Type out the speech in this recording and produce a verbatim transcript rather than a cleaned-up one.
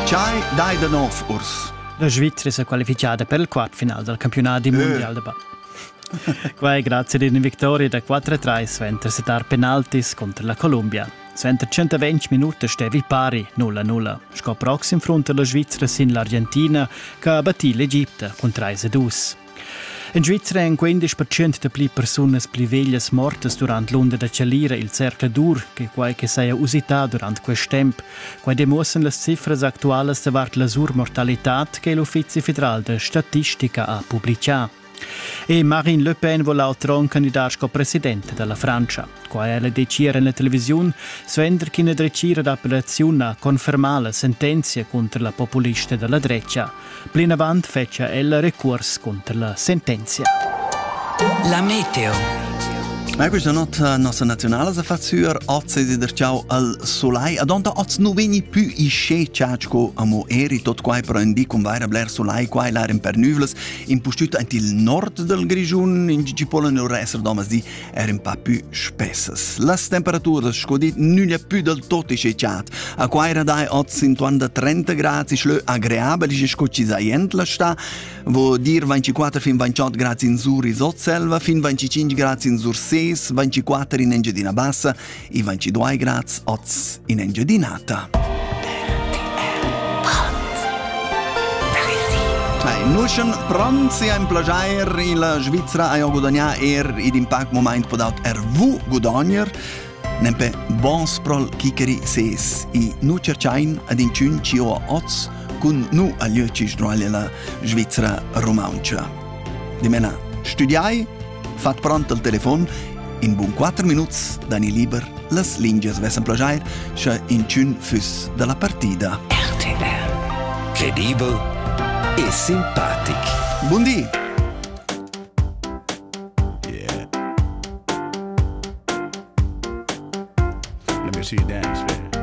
Chai dai da nov urs. La Svizzera si è qualificata per il quarto finale del campionato mondiale de basket. Qua grazie ad una vittoria da quattro a tre sventer setar penaltis contro la Colombia. Sventer centoventi minuti stevi pari null a null. Sco proxim fronte alla Svizzera sin l'Argentina che ha battuto l'Egitto con tre a due. In Svizzera è un quindici per cento de pli personas pli veglias mortas durant l'onda da Cialira il cercle dur che quai che sia usità durant quest temp, quai demuossen las cifras actualas davart la surmortalitat che l'Uffizi Federal de Statistica ha pubblicato. E Marine Le Pen vuole altron candidat sco presidente della Francia. Qua ella decira nella televisione, svender che ne decira d'appelazione a confermare la sentenza contro la populista della Grecia. Plin avant fece ella recurs contro la sentenza. La meteo. Ma questa nota nostra nazionale si fa sur oggi di ciao al solai ad onta oggi non veni più i sce ciacco amo eri tot quai però indi con vaira bler solai quai l'aren per nuvles in postuta anti il nord del Grigiun in Gigipola nel resto domas di eren pa più spessas. Las temperaturas scodit nulla più del tot i sce ciat a quai radai oggi intuanda trenta gradi schlö agreabili sche scocci zaient la sta vo dir ventiquattro fin ventotto gradi in sur isotselva fin venticinque gradi in sur se ventiquattro in Engiadina Bassa e ventidue gradi oz in Engiadinata. Noi siamo pronti a implagiare in la Svizzera a guadagnare er id impact moment podaut er vu guadagner nempe bons prol kikeri ses e nu cercain ad incun cio oz con nu agli ci stroalia la Svizzera romancia. Di mena studiai, fat pronto il telefono. In buon quattro minuti, Dani Liber, las linges vessen plagiair, sche in cun füss della partida. R T L. Credibile e simpatic. Buondì! Yeah. Let me see you dance, man.